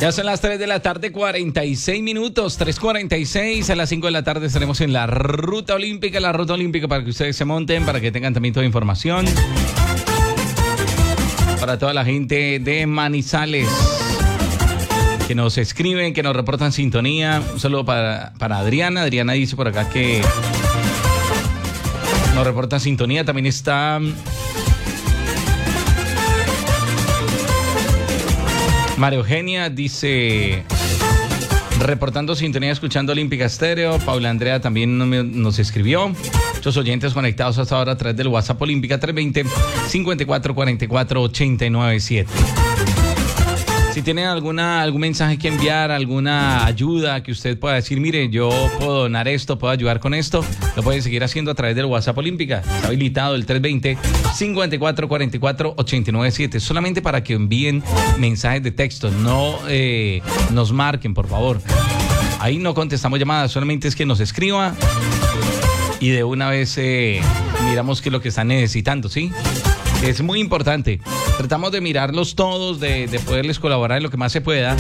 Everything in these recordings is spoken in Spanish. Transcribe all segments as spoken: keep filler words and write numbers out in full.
Ya son las tres de la tarde, cuarenta y seis minutos, tres cuarenta y seis. A las cinco de la tarde estaremos en la Ruta Olímpica, la Ruta Olímpica para que ustedes se monten, para que tengan también toda información. Para toda la gente de Manizales que nos escriben, que nos reportan sintonía. Un saludo para, para Adriana. Adriana dice por acá que nos reporta sintonía. También está María Eugenia, dice reportando sintonía, escuchando Olímpica Estéreo. Paula Andrea también nos escribió. Muchos oyentes conectados hasta ahora a través del WhatsApp Olímpica tres veinte, cincuenta y cuatro cuarenta y cuatro, ochenta y nueve siete. Si tienen alguna, algún mensaje que enviar, alguna ayuda que usted pueda decir, mire, yo puedo donar esto, puedo ayudar con esto, lo pueden seguir haciendo a través del WhatsApp Olímpica. Está habilitado el tres veinte, cincuenta y cuatro cuarenta y cuatro, ochenta y nueve siete. Solamente para que envíen mensajes de texto, no eh, nos marquen, por favor. Ahí no contestamos llamadas, solamente es que nos escriba y de una vez eh, miramos qué es lo que están necesitando, ¿sí? Es muy importante. Tratamos de mirarlos todos, de, de poderles colaborar en lo que más se pueda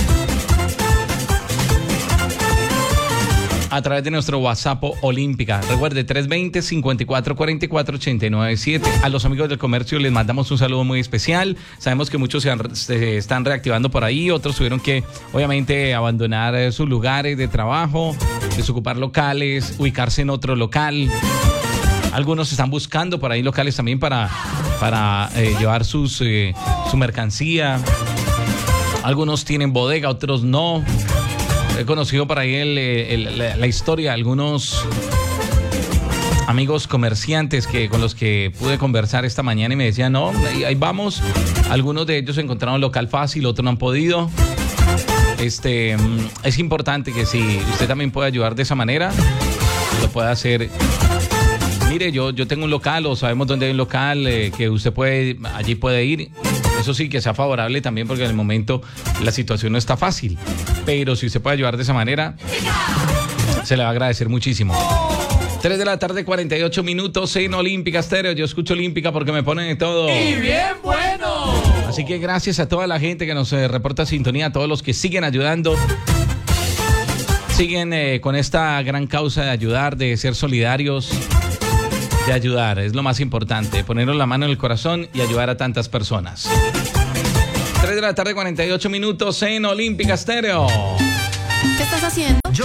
a través de nuestro WhatsApp Olímpica. Recuerde, tres veinte, cincuenta y cuatro cuarenta y cuatro, ochenta y nueve siete. A los amigos del comercio les mandamos un saludo muy especial. Sabemos que muchos se, han, se están reactivando por ahí, otros tuvieron que, obviamente, abandonar sus lugares de trabajo, desocupar locales, ubicarse en otro local. Algunos están buscando por ahí locales también para, para eh, llevar sus, eh, su mercancía. Algunos tienen bodega, otros no. He conocido por ahí el, el, la, la historia de algunos amigos comerciantes que, con los que pude conversar esta mañana y me decían, no, ahí, ahí vamos. Algunos de ellos encontraron un local fácil, otros no han podido. Este, es importante que si usted también puede ayudar de esa manera, lo pueda hacer. Mire, yo, yo tengo un local o sabemos dónde hay un local eh, que usted puede, allí puede ir. Eso sí, que sea favorable también porque en el momento la situación no está fácil. Pero si usted puede ayudar de esa manera, se le va a agradecer muchísimo. tres de la tarde, cuarenta y ocho minutos en Olímpica Estéreo. Yo escucho Olímpica porque me ponen de todo. ¡Y bien bueno! Así que gracias a toda la gente que nos eh, reporta sintonía, a todos los que siguen ayudando. Siguen eh, con esta gran causa de ayudar, de ser solidarios. De ayudar, es lo más importante, ponernos la mano en el corazón y ayudar a tantas personas. tres de la tarde, cuarenta y ocho minutos en Olímpica Estéreo. ¿Qué estás haciendo?